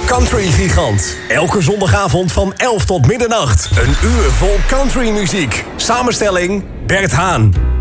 Country-gigant. Elke zondagavond van 11 tot middernacht. Een uur vol countrymuziek. Samenstelling Bert Haan.